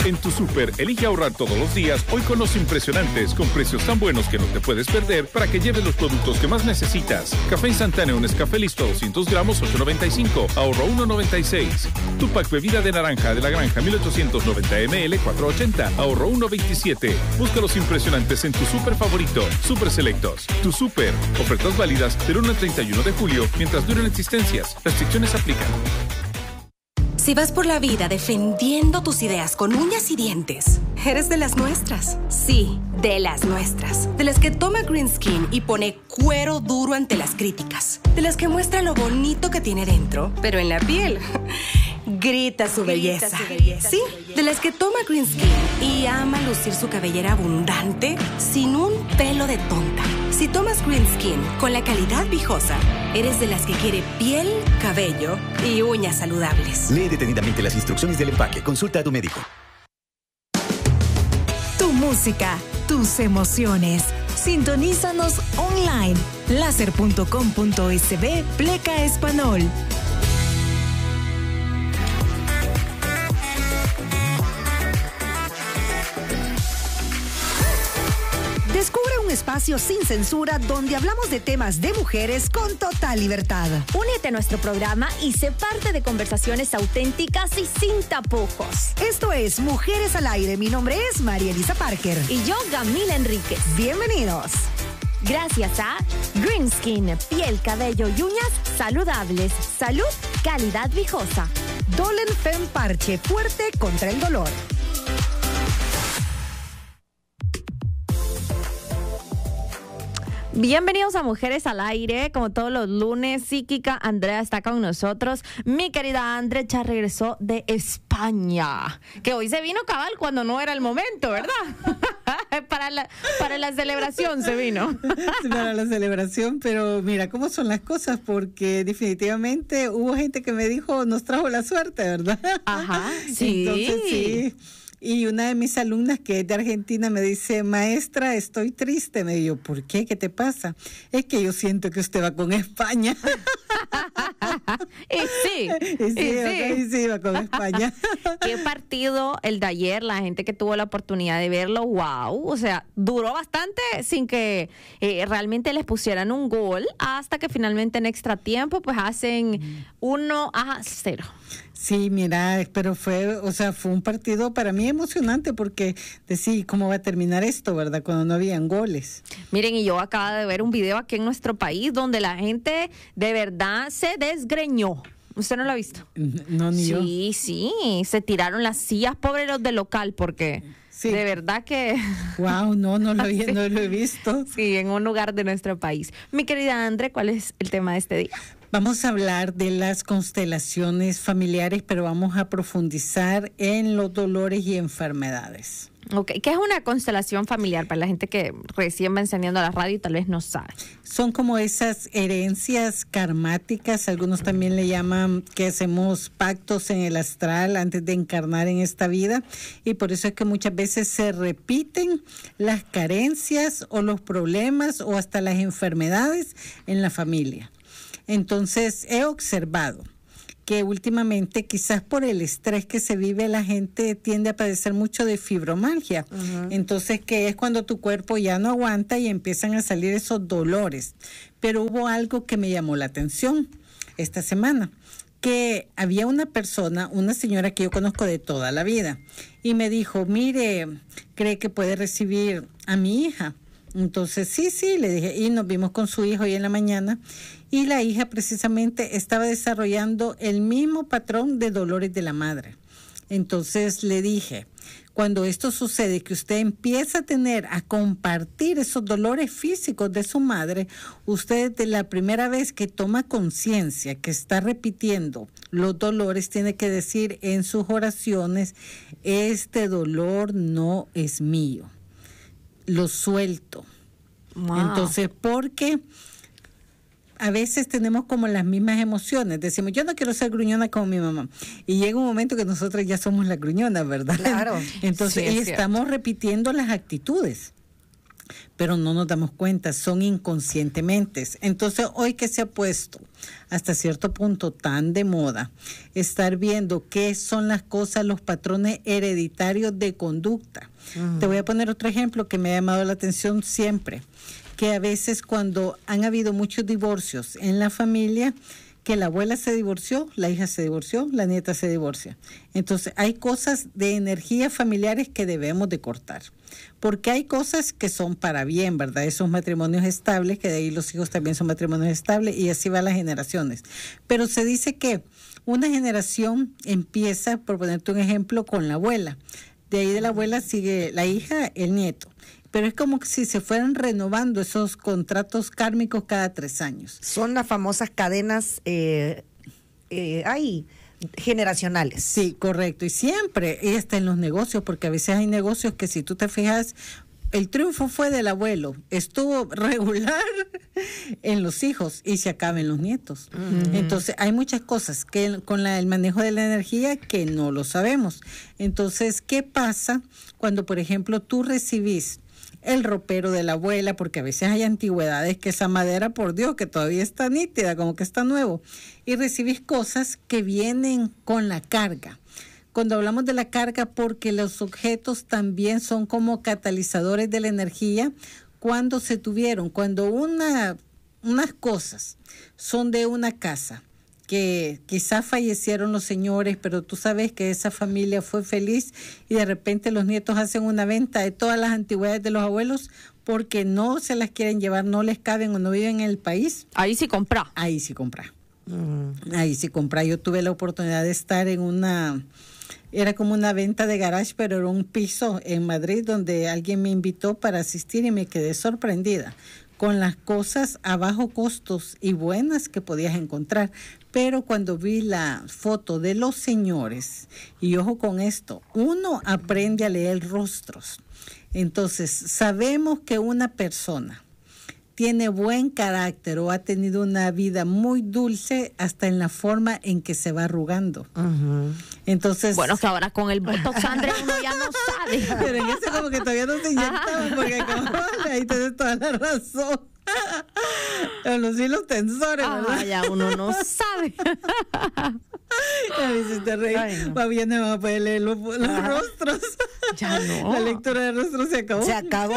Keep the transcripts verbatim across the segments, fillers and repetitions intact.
En tu súper, elige ahorrar todos los días, hoy con los impresionantes, con precios tan buenos que no te puedes perder para que lleves los productos que más necesitas. Café instantáneo Nescafé listo, doscientos gramos, ocho noventa y cinco, ahorro uno noventa y seis. Tupac bebida de naranja de la granja, mil ochocientos noventa mililitros, cuatro ochenta, ahorro uno veintisiete. Busca los impresionantes en tu súper favorito, Super Selectos. Tu súper, ofertas válidas del uno al treinta y uno de julio, mientras duren existencias. Restricciones aplican. Si vas por la vida defendiendo tus ideas con uñas y dientes, eres de las nuestras. Sí, de las nuestras. De las que toma Green Skin y pone cuero duro ante las críticas. De las que muestra lo bonito que tiene dentro, pero en la piel grita su belleza. Grita su belleza. Sí, de las que toma Green Skin y ama lucir su cabellera abundante sin un pelo de tonta. Si tomas Green Skin con la calidad Vijosa, eres de las que quiere piel, cabello y uñas saludables. Lee detenidamente las instrucciones del empaque. Consulta a tu médico. Tu música, tus emociones. Sintonízanos online. láser punto com punto es be pleca español. Descubre un espacio sin censura donde hablamos de temas de mujeres con total libertad. Únete a nuestro programa y sé parte de conversaciones auténticas y sin tapujos. Esto es Mujeres al Aire. Mi nombre es María Elisa Parker. Y yo, Gamila Enríquez. Bienvenidos. Gracias a Green Skin, piel, cabello y uñas saludables. Salud, calidad Vijosa. Dolen Fem Parche, fuerte contra el dolor. Bienvenidos a Mujeres al Aire, como todos los lunes. Psíquica Andrea está con nosotros. Mi querida Andre ya regresó de España, que hoy se vino cabal cuando no era el momento, ¿verdad? para, la, para la celebración se vino. Para la celebración, pero mira cómo son las cosas, porque definitivamente hubo gente que me dijo, nos trajo la suerte, ¿verdad? Ajá, sí. Entonces sí. Y una de mis alumnas que es de Argentina me dice, maestra, estoy triste. Me dijo, ¿por qué? ¿Qué te pasa? Es que yo siento que usted va con España. y sí, y sí, y okay, sí. sí, va con España. Qué partido el de ayer, la gente que tuvo la oportunidad de verlo, wow, o sea, duró bastante sin que eh, realmente les pusieran un gol, hasta que finalmente en extra tiempo pues hacen uno a cero. Sí, mira, pero fue, o sea, fue un partido para mí emocionante porque decía, ¿cómo va a terminar esto, verdad? Cuando no habían goles. Miren, y yo acabo de ver un video aquí en nuestro país donde la gente de verdad se desgreñó. ¿Usted no lo ha visto? No, ni sí, yo. Sí, sí, se tiraron las sillas, pobres los de local, porque sí. De verdad que... Wow, no, no lo, había, sí. no lo he visto. Sí, en un lugar de nuestro país. Mi querida Andre, ¿cuál es el tema de este día? Vamos a hablar de las constelaciones familiares, pero vamos a profundizar en los dolores y enfermedades. Ok, ¿qué es una constelación familiar para la gente que recién va encendiendo la radio y tal vez no sabe? Son como esas herencias karmáticas, algunos también le llaman que hacemos pactos en el astral antes de encarnar en esta vida, y por eso es que muchas veces se repiten las carencias o los problemas o hasta las enfermedades en la familia. Entonces, he observado que últimamente, quizás por el estrés que se vive, la gente tiende a padecer mucho de fibromialgia. Uh-huh. Entonces, que es cuando tu cuerpo ya no aguanta y empiezan a salir esos dolores. Pero hubo algo que me llamó la atención esta semana, que había una persona, una señora que yo conozco de toda la vida, y me dijo, mire, ¿cree que puede recibir a mi hija? Entonces, sí, sí, le dije, y nos vimos con su hijo hoy en la mañana, y la hija precisamente estaba desarrollando el mismo patrón de dolores de la madre. Entonces le dije, cuando esto sucede, que usted empieza a tener, a compartir esos dolores físicos de su madre, usted de la primera vez que toma conciencia, que está repitiendo los dolores, tiene que decir en sus oraciones, este dolor no es mío, lo suelto. Wow. Entonces, porque a veces tenemos como las mismas emociones. Decimos, yo no quiero ser gruñona como mi mamá. Y llega un momento que nosotros ya somos las gruñonas, ¿verdad? Claro. Entonces, sí, estamos repitiendo las actitudes. pero no nos damos cuenta, son inconscientemente. Entonces, hoy que se ha puesto hasta cierto punto tan de moda, estar viendo qué son las cosas, los patrones hereditarios de conducta. Uh-huh. Te voy a poner otro ejemplo que me ha llamado la atención siempre, que a veces cuando han habido muchos divorcios en la familia, que la abuela se divorció, la hija se divorció, la nieta se divorcia. Entonces, hay cosas de energías familiares que debemos de cortar. Porque hay cosas que son para bien, ¿verdad? Esos matrimonios estables, que de ahí los hijos también son matrimonios estables, y así van las generaciones. Pero se dice que una generación empieza, por ponerte un ejemplo, con la abuela. De ahí de la abuela sigue la hija, el nieto. Pero es como si se fueran renovando esos contratos kármicos cada tres años. Son las famosas cadenas, eh, eh, ay, generacionales. Sí, correcto. Y siempre, y hasta en los negocios, porque a veces hay negocios que si tú te fijas, el triunfo fue del abuelo, estuvo regular en los hijos y se acaba en los nietos. Uh-huh. Entonces, hay muchas cosas que con la, el manejo de la energía que no lo sabemos. Entonces, ¿qué pasa cuando, por ejemplo, tú recibís el ropero de la abuela? Porque a veces hay antigüedades que esa madera, por Dios, que todavía está nítida, como que está nuevo. Y recibís cosas que vienen con la carga. Cuando hablamos de la carga, porque los objetos también son como catalizadores de la energía cuando se tuvieron, cuando una, unas cosas son de una casa, que quizás fallecieron los señores, pero tú sabes que esa familia fue feliz y de repente los nietos hacen una venta de todas las antigüedades de los abuelos porque no se las quieren llevar, no les caben o no viven en el país. Ahí sí compra. Ahí sí compra. Mm. Ahí sí compra. Yo tuve la oportunidad de estar en una, era como una venta de garage, pero era un piso en Madrid donde alguien me invitó para asistir y me quedé sorprendida con las cosas a bajo costos y buenas que podías encontrar. Pero cuando vi la foto de los señores, y ojo con esto, uno aprende a leer rostros. Entonces, sabemos que una persona tiene buen carácter o ha tenido una vida muy dulce hasta en la forma en que se va arrugando. Uh-huh. Entonces, bueno, que ahora con el botox, André, uno ya no sabe. Pero en ese como que todavía no se inyectaba, porque como, ahí tienes toda la razón. Los hilos tensores, ¿verdad? Ah, ya uno no sabe. A veces te reí. Va bien, no va a poder leer los, los rostros. Ya no. La lectura de rostros se acabó. Se acabó.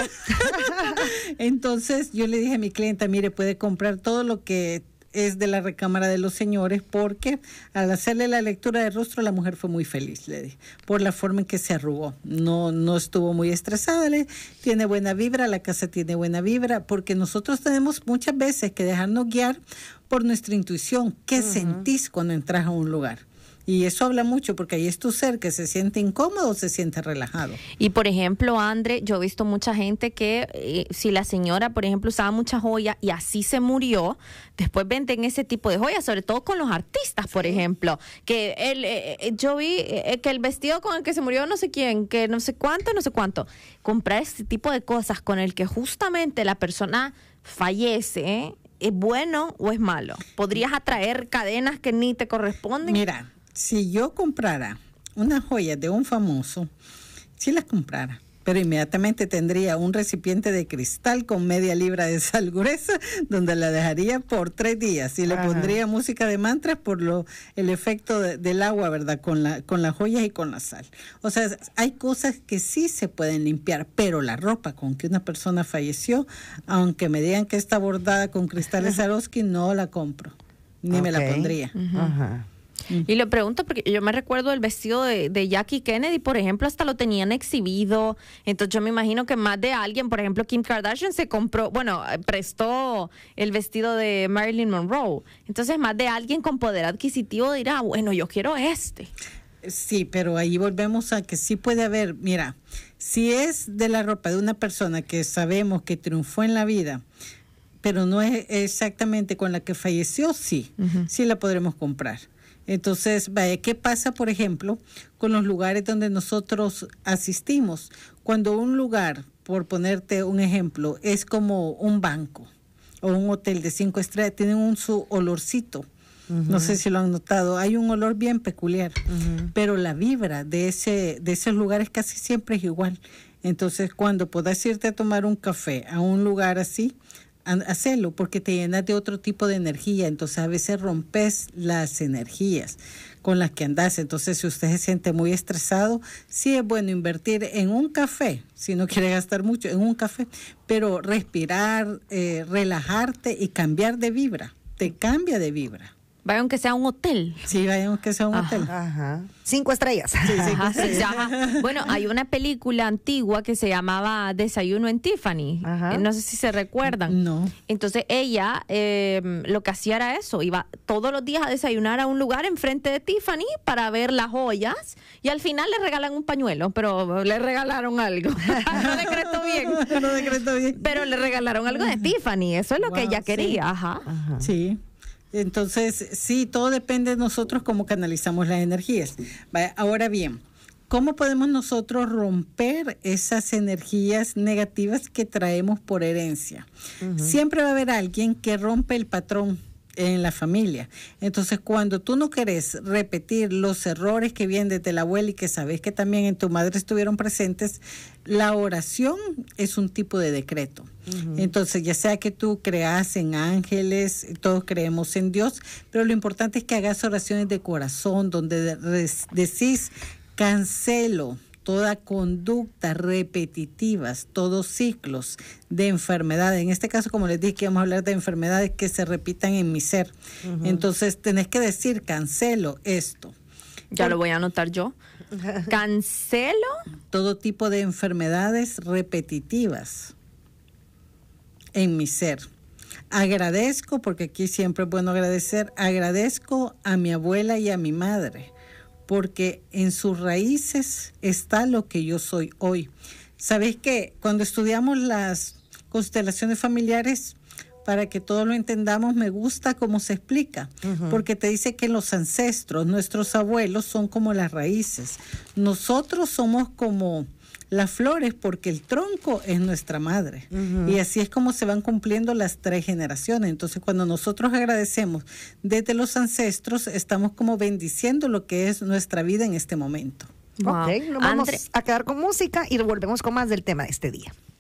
Entonces yo le dije a mi clienta, mire, puede comprar todo lo que es de la recámara de los señores, porque al hacerle la lectura de rostro la mujer fue muy feliz, le dije, por la forma en que se arrugó. No, no estuvo muy estresada, le tiene buena vibra, la casa tiene buena vibra, porque nosotros tenemos muchas veces que dejarnos guiar por nuestra intuición. ¿Qué uh-huh. sentís cuando entras a un lugar? Y eso habla mucho, porque ahí es tu ser que se siente incómodo o se siente relajado. Y por ejemplo, André, yo he visto mucha gente que eh, si la señora, por ejemplo, usaba mucha joya y así se murió, después venden ese tipo de joyas, sobre todo con los artistas, por sí. ejemplo. Que el, eh, yo vi eh, que el vestido con el que se murió no sé quién, que no sé cuánto, no sé cuánto. Comprar este tipo de cosas con el que justamente la persona fallece, ¿eh? ¿Es bueno o es malo? ¿Podrías atraer cadenas que ni te corresponden? Mira, si yo comprara una joya de un famoso, sí las comprara, pero inmediatamente tendría un recipiente de cristal con media libra de sal gruesa, donde la dejaría por tres días y le Ajá. pondría música de mantras por lo el efecto de, del agua, ¿verdad? Con la con las joyas y con la sal. O sea, hay cosas que sí se pueden limpiar, pero la ropa con que una persona falleció, aunque me digan que está bordada con cristales Swarovski, no la compro, ni okay. me la pondría. Uh-huh. Ajá. Y le pregunto porque yo me recuerdo el vestido de, de Jackie Kennedy, por ejemplo, hasta lo tenían exhibido. Entonces yo me imagino que más de alguien, por ejemplo, Kim Kardashian se compró, bueno, prestó el vestido de Marilyn Monroe. Entonces más de alguien con poder adquisitivo dirá, bueno, yo quiero este. Sí, pero ahí volvemos a que sí puede haber, mira, si es de la ropa de una persona que sabemos que triunfó en la vida, pero no es exactamente con la que falleció, sí, uh-huh. sí la podremos comprar. Entonces, vaya, ¿qué pasa, por ejemplo, con los lugares donde nosotros asistimos? Cuando un lugar, por ponerte un ejemplo, es como un banco o un hotel de cinco estrellas, tienen un su olorcito. Uh-huh. No sé si lo han notado, hay un olor bien peculiar, uh-huh. pero la vibra de ese de esos lugares casi siempre es igual. Entonces, cuando puedas irte a tomar un café a un lugar así, hacerlo porque te llenas de otro tipo de energía. Entonces, a veces rompes las energías con las que andas. Entonces, si usted se siente muy estresado, sí es bueno invertir en un café, si no quiere gastar mucho, en un café, pero respirar, eh, relajarte y cambiar de vibra. Te cambia de vibra. Vaya aunque sea un hotel. Sí, vaya aunque sea un Ajá. hotel. Ajá. Cinco estrellas. Sí, cinco Ajá, estrellas. ajá. Bueno, hay una película antigua que se llamaba Desayuno en Tiffany. Ajá. Eh, No sé si se recuerdan. No. Entonces ella eh, lo que hacía era eso, iba todos los días a desayunar a un lugar enfrente de Tiffany para ver las joyas y al final le regalan un pañuelo, pero le regalaron algo. No decretó bien. No decreto bien. Pero le regalaron algo de Tiffany, eso es lo que Wow, ella sí. quería. Ajá. Sí. Entonces, sí, todo depende de nosotros cómo canalizamos las energías. Vaya, ahora bien, ¿cómo podemos nosotros romper esas energías negativas que traemos por herencia? Uh-huh. Siempre va a haber alguien que rompe el patrón en la familia. Entonces, cuando tú no querés repetir los errores que vienen desde la abuela y que sabes que también en tu madre estuvieron presentes, la oración es un tipo de decreto. Uh-huh. Entonces, ya sea que tú creas en ángeles, todos creemos en Dios, pero lo importante es que hagas oraciones de corazón, donde decís, cancelo toda conducta repetitivas, todos ciclos de enfermedades. En este caso, como les dije, que vamos a hablar de enfermedades que se repitan en mi ser. Uh-huh. Entonces, tenés que decir, cancelo esto. Ya Por... lo voy a anotar yo. Cancelo todo tipo de enfermedades repetitivas en mi ser. Agradezco, porque aquí siempre es bueno agradecer, agradezco a mi abuela y a mi madre, porque en sus raíces está lo que yo soy hoy. ¿Sabéis que cuando estudiamos las constelaciones familiares, para que todos lo entendamos, me gusta cómo se explica? Uh-huh. Porque te dice que los ancestros, nuestros abuelos, son como las raíces. Nosotros somos como las flores, porque el tronco es nuestra madre. Uh-huh. Y así es como se van cumpliendo las tres generaciones. Entonces, cuando nosotros agradecemos desde los ancestros, estamos como bendiciendo lo que es nuestra vida en este momento. Wow. Ok, nos vamos Andre- a quedar con música y volvemos con más del tema de este día.